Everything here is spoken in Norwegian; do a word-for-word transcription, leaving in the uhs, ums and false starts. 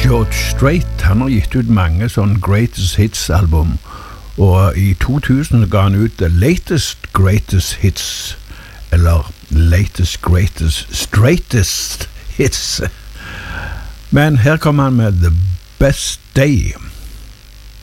George Strait, han har gitt ut mange sånn Greatest Hits-album, og i to tusen ga han ut The Latest Greatest Hits, eller Latest Greatest Straightest Hits. Men her kommer han med The Best Day.